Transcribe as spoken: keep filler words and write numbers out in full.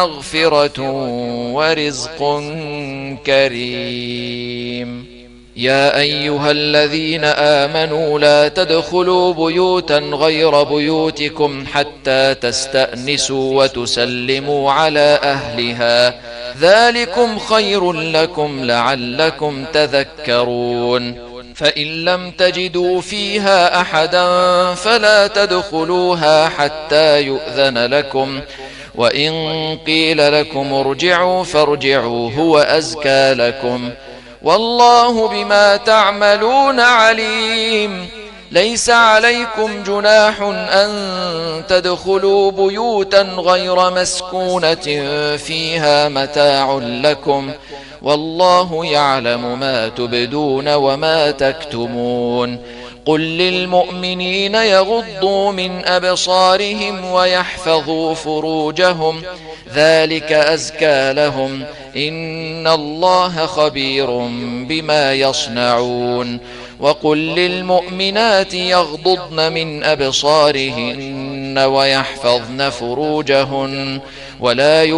مغفرة ورزق كريم. يا أيها الذين آمنوا لا تدخلوا بيوتا غير بيوتكم حتى تستأنسوا وتسلموا على أهلها، ذلكم خير لكم لعلكم تذكرون. فإن لم تجدوا فيها أحدا فلا تدخلوها حتى يؤذن لكم، وإن قيل لكم ارجعوا فارجعوا هو أزكى لكم، والله بما تعملون عليم. ليس عليكم جناح أن تدخلوا بيوتا غير مسكونة فيها متاع لكم، والله يعلم ما تبدون وما تكتمون. قل للمؤمنين يغضوا من أبصارهم ويحفظوا فروجهم، ذلك أزكى لهم، إن الله خبير بما يصنعون. وقل للمؤمنات يغضضن من أبصارهن ويحفظن فروجهن ولا